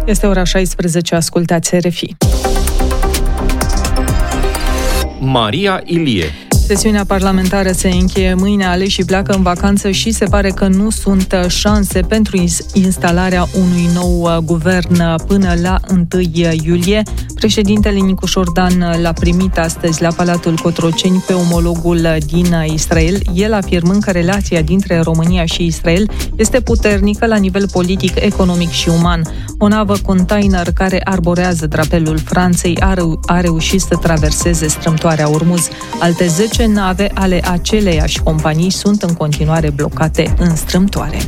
Este ora 16, ascultați RFI. Maria Ilie. Sesiunea parlamentară se încheie mâine, aleșii pleacă în vacanță și se pare că nu sunt șanse pentru instalarea unui nou guvern până la 1 iulie. Președintele Nicușor Dan l-a primit astăzi la Palatul Cotroceni pe omologul din Israel, el afirmând că relația dintre România și Israel este puternică la nivel politic, economic și uman. O navă container care arborează drapelul Franței a reușit să traverseze strâmtoarea Ormuz. Alte 10 nave ale aceleiași companii sunt în continuare blocate în strâmtoare.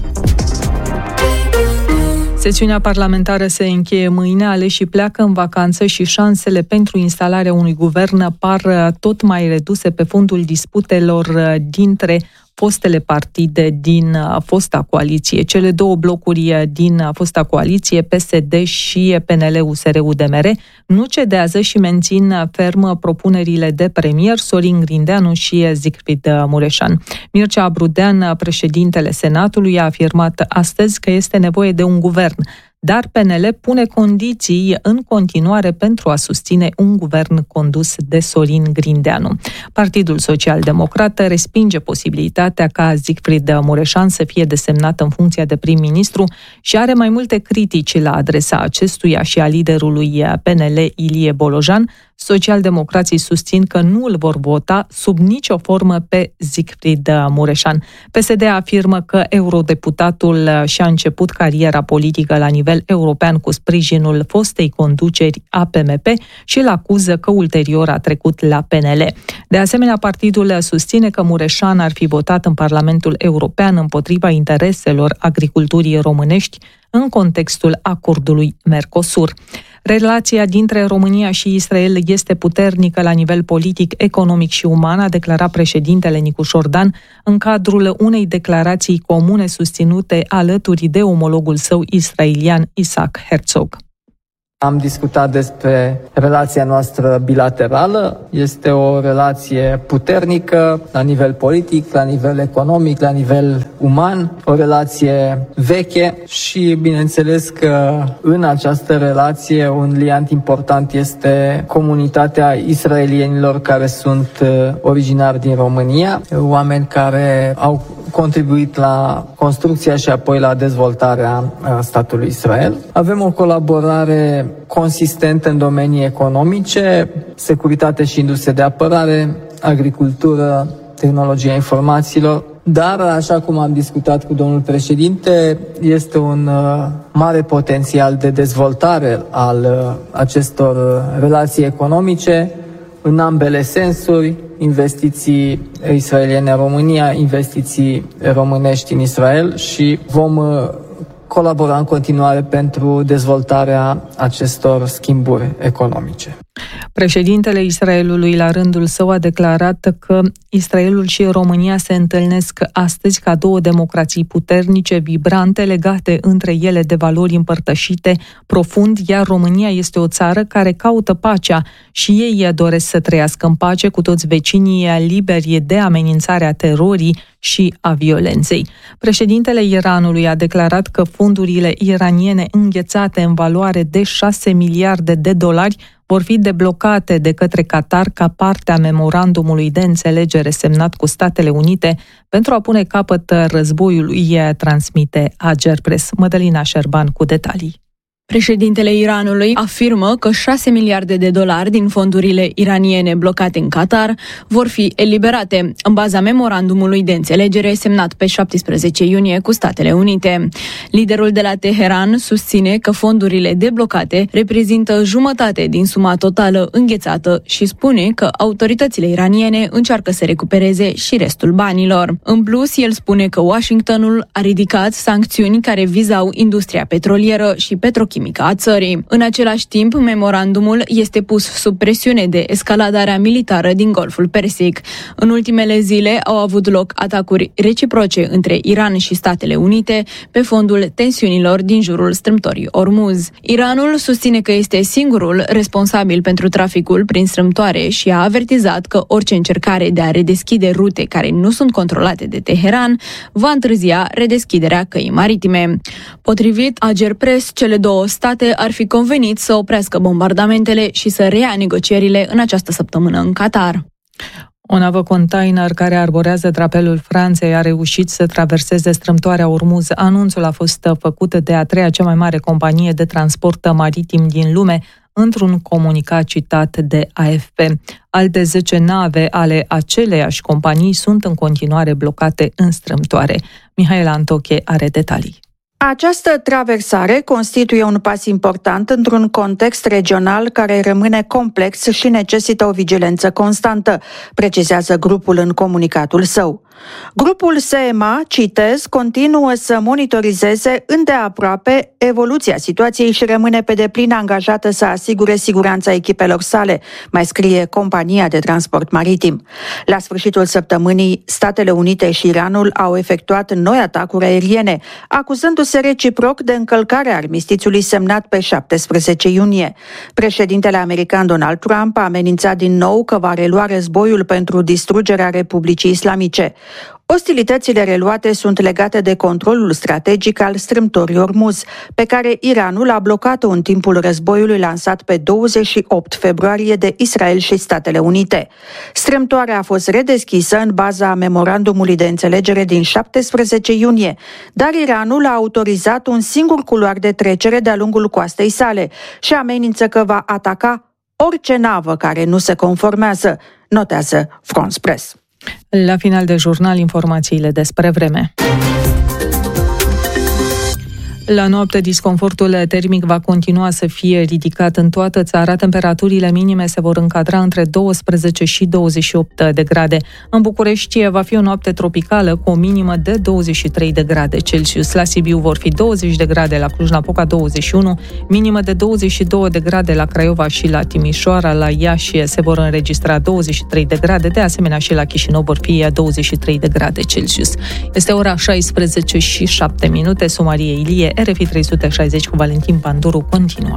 Sesiunea parlamentară se încheie mâine, aleșii pleacă în vacanță și șansele pentru instalarea unui guvern par tot mai reduse pe fondul disputelor dintre fostele partide din fosta coaliție. Cele două blocuri din fosta coaliție, PSD și PNL-USR-UDMR, nu cedează și mențin ferm propunerile de premier Sorin Grindeanu și Siegfried Mureșan. Mircea Brudean, președintele Senatului, a afirmat astăzi că este nevoie de un guvern, dar PNL pune condiții în continuare pentru a susține un guvern condus de Sorin Grindeanu. Partidul Social-Democrat respinge posibilitatea ca Siegfried Mureșan să fie desemnat în funcția de prim-ministru și are mai multe critici la adresa acestuia și a liderului PNL Ilie Bolojan. Socialdemocrații susțin că nu îl vor vota sub nicio formă pe Siegfried Mureșan. PSD afirmă că eurodeputatul și-a început cariera politică la nivel european cu sprijinul fostei conduceri a PMP și îl acuză că ulterior a trecut la PNL. De asemenea, partidul susține că Mureșan ar fi votat în Parlamentul European împotriva intereselor agriculturii românești în contextul acordului Mercosur. Relația dintre România și Israel este puternică la nivel politic, economic și uman, a declarat președintele Nicușor Dan în cadrul unei declarații comune susținute alături de omologul său israelian Isaac Herzog. Am discutat despre relația noastră bilaterală. Este o relație puternică la nivel politic, la nivel economic, la nivel uman, o relație veche și bineînțeles că în această relație un liant important este comunitatea israelienilor care sunt originari din România, oameni care au contribuit la construcția și apoi la dezvoltarea statului Israel. Avem o colaborare consistentă în domenii economice, securitate și industrie de apărare, agricultură, tehnologia informațiilor, dar, așa cum am discutat cu domnul președinte, este un mare potențial de dezvoltare al acestor relații economice în ambele sensuri, investiții israeliene în România, investiții românești în Israel și vom colabora în continuare pentru dezvoltarea acestor schimburi economice. Președintele Israelului, la rândul său, a declarat că Israelul și România se întâlnesc astăzi ca două democrații puternice, vibrante, legate între ele de valori împărtășite profund, iar România este o țară care caută pacea și ei doresc să trăiască în pace cu toți vecinii liberi de amenințarea terorii și a violenței. Președintele Iranului a declarat că fondurile iraniene înghețate în valoare de 6 miliarde de dolari vor fi deblocate de către Qatar ca parte a memorandumului de înțelegere semnat cu Statele Unite pentru a pune capăt războiului, transmite Ager Press. Mădălina Șerban cu detalii. Președintele Iranului afirmă că 6 miliarde de dolari din fondurile iraniene blocate în Qatar vor fi eliberate, în baza memorandumului de înțelegere semnat pe 17 iunie cu Statele Unite. Liderul de la Teheran susține că fondurile deblocate reprezintă jumătate din suma totală înghețată și spune că autoritățile iraniene încearcă să recupereze și restul banilor. În plus, el spune că Washingtonul a ridicat sancțiuni care vizau industria petrolieră și petrochimică a țării. În același timp, memorandumul este pus sub presiune de escaladarea militară din Golful Persic. În ultimele zile au avut loc atacuri reciproce între Iran și Statele Unite pe fondul tensiunilor din jurul strâmtorii Ormuz. Iranul susține că este singurul responsabil pentru traficul prin strâmtoare și a avertizat că orice încercare de a redeschide rute care nu sunt controlate de Teheran va întârzia redeschiderea căii maritime. Potrivit Ager Press, cele două state ar fi convenit să oprească bombardamentele și să reia negocierile în această săptămână în Qatar. O navă container care arborează drapelul Franței a reușit să traverseze strâmtoarea Ormuz. Anunțul a fost făcut de a treia cea mai mare companie de transport maritim din lume, într-un comunicat citat de AFP. Alte 10 nave ale aceleiași companii sunt în continuare blocate în strâmtoare. Mihaela Antoche are detalii. Această traversare constituie un pas important într-un context regional care rămâne complex și necesită o vigilență constantă, precizează grupul în comunicatul său. Grupul SEMA, citez, continuă să monitorizeze îndeaproape evoluția situației și rămâne pe deplin angajată să asigure siguranța echipelor sale, mai scrie compania de transport maritim. La sfârșitul săptămânii, Statele Unite și Iranul au efectuat noi atacuri aeriene, acuzându-se reciproc de încălcarea armistițiului semnat pe 17 iunie. Președintele american Donald Trump a amenințat din nou că va relua războiul pentru distrugerea Republicii Islamice. Ostilitățile reluate sunt legate de controlul strategic al strâmtorii Ormuz, pe care Iranul a blocat-o în timpul războiului lansat pe 28 februarie de Israel și Statele Unite. Strâmtoarea a fost redeschisă în baza memorandumului de înțelegere din 17 iunie, dar Iranul a autorizat un singur culoar de trecere de-a lungul coastei sale și amenință că va ataca orice navă care nu se conformează, notează France Press. La final de jurnal, informațiile despre vreme. La noapte, disconfortul termic va continua să fie ridicat în toată țara. Temperaturile minime se vor încadra între 12 și 28 de grade. În București va fi o noapte tropicală cu o minimă de 23 de grade Celsius. La Sibiu vor fi 20 de grade, la Cluj-Napoca 21, minimă de 22 de grade la Craiova și la Timișoara. La Iași se vor înregistra 23 de grade, de asemenea și la Chișinău vor fi 23 de grade Celsius. Este ora 16 și 7 minute. Maria Ilie, RFI 360 cu Valentin Panduru continuă.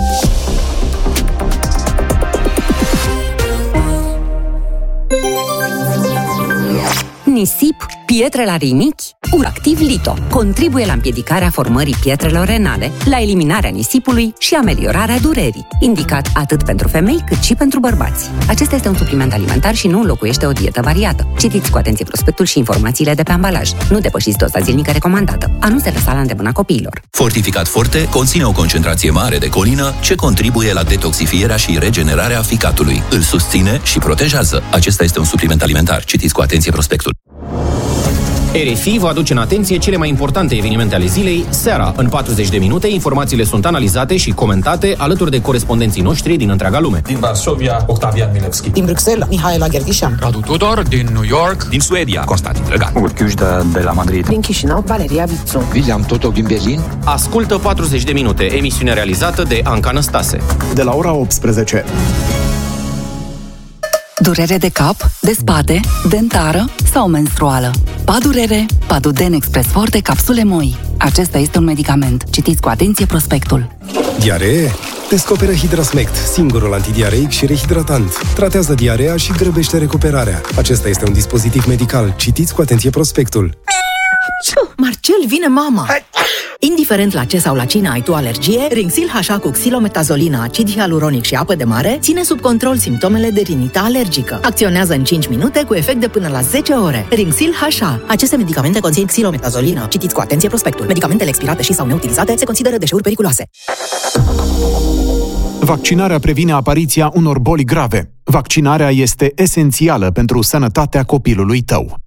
Nisip, pietre la rinichi, Uractiv Lito contribuie la împiedicarea formării pietrelor renale, la eliminarea nisipului și ameliorarea durerii, indicat atât pentru femei cât și pentru bărbați. Acesta este un supliment alimentar și nu înlocuiește o dietă variată. Citiți cu atenție prospectul și informațiile de pe ambalaj. Nu depășiți doza zilnică recomandată. A nu se lăsa la îndemâna copiilor. Fortificat Forte conține o concentrație mare de colină ce contribuie la detoxifierea și regenerarea ficatului. Îl susține și protejează. Acesta este un supliment alimentar. Citiți cu atenție prospectul. RFI vă aduce în atenție cele mai importante evenimente ale zilei, seara. În 40 de minute, informațiile sunt analizate și comentate alături de corespondenții noștri din întreaga lume. Din Varsovia, Octavian Milevski. Din Bruxelles, Mihaela Gherdișan. Radu Tudor, din New York. Din Suedia, Constantin Drăgan. Urchiuș de la Madrid. Din Chișinău, Valeria Vițu. William Totov din Berlin. Ascultă 40 de minute, emisiune realizată de Anca Năstase. De la ora 18. Durere de cap, de spate, dentară sau menstruală. Padurere, Paduden Express Forte, capsule moi. Acesta este un medicament. Citiți cu atenție prospectul. Diaree? Descoperă Hidrasmect, singurul antidiareic și rehidratant. Tratează diarea și grăbește recuperarea. Acesta este un dispozitiv medical. Citiți cu atenție prospectul. Marcel, vine mama! Indiferent la ce sau la cine ai tu alergie, Rinxil HA cu xilometazolină, acid hialuronic și apă de mare ține sub control simptomele de rinită alergică. Acționează în 5 minute cu efect de până la 10 ore. Rinxil HA. Aceste medicamente conțin xilometazolină. Citiți cu atenție prospectul. Medicamentele expirate și sau neutilizate se consideră deșeuri periculoase. Vaccinarea previne apariția unor boli grave. Vaccinarea este esențială pentru sănătatea copilului tău.